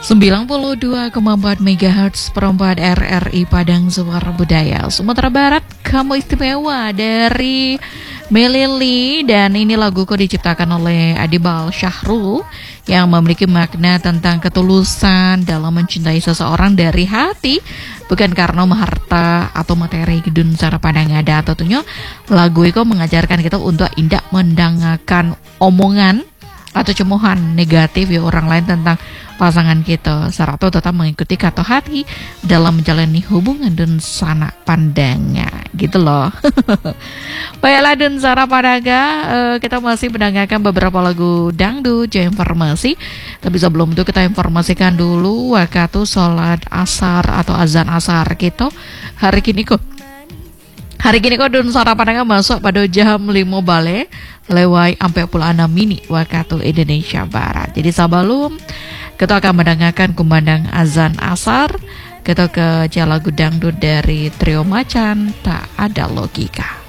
92,4 MHz perempat RRI Padang Suara Budaya Sumatera Barat. Kamu istimewa dari Melili. Dan ini laguku diciptakan oleh Adibal Syahrul yang memiliki makna tentang ketulusan dalam mencintai seseorang dari hati, bukan karena harta atau materi gedun cara pandang ada. Tentunya lagu itu mengajarkan kita untuk tidak mendengarkan omongan atau cemohan negatif ya orang lain tentang pasangan kita, serta tetap mengikuti kata hati dalam menjalani hubungan dan sana pandangnya gitu loh. Baiklah dan sana pandangnya, kita masih mendengarkan beberapa lagu dangdut informasi. Tapi sebelum itu kita informasikan dulu waktu sholat asar atau azan asar kita hari ini kok Dun Suara Pandangan masuk pada jam 5 balik lewat sampai pula 6 mini waktu Indonesia Barat. Jadi sebelum kita akan mendengarkan kumandang azan asar, kita ke lagu dangdut dari Trio Macan Tak Ada Logika.